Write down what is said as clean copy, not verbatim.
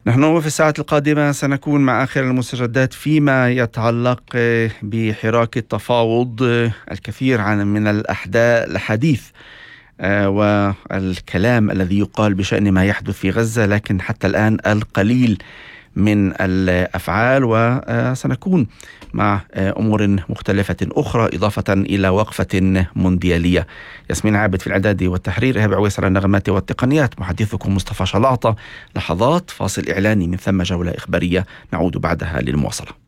نحن في الساعة القادمة سنكون مع آخر المستجدات فيما يتعلق بحراك التفاوض. الكثير من الحديث والكلام الذي يقال بشأن ما يحدث في غزة، لكن حتى الآن القليل من الأفعال، وسنكون مع أمور مختلفة أخرى إضافة إلى وقفة مونديالية. ياسمين عابد في الإعداد والتحرير، إيهاب عويس على النغمات والتقنيات، محدثكم مصطفى شلاطة. لحظات فاصل إعلاني، من ثم جولة إخبارية نعود بعدها للمواصلة.